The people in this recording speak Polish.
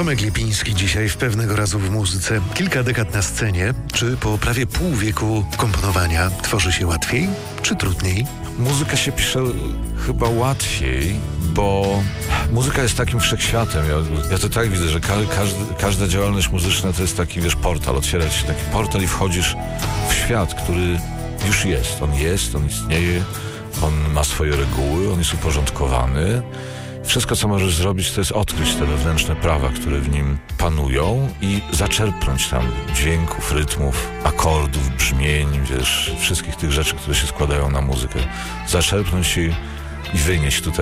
Tomek Lipiński dzisiaj w Pewnego razu w muzyce. Kilka dekad na scenie. Czy po prawie pół wieku komponowania tworzy się łatwiej, czy trudniej? Muzyka się pisze chyba łatwiej, bo muzyka jest takim wszechświatem. Ja to tak widzę, że każda działalność muzyczna to jest taki, portal. Otwiera się taki portal i wchodzisz w świat, który już jest. On istnieje, on ma swoje reguły, on jest uporządkowany. Wszystko, co możesz zrobić, to jest odkryć te wewnętrzne prawa, które w nim panują i zaczerpnąć tam dźwięków, rytmów, akordów, brzmień, wszystkich tych rzeczy, które się składają na muzykę. Zaczerpnąć i wynieść tutaj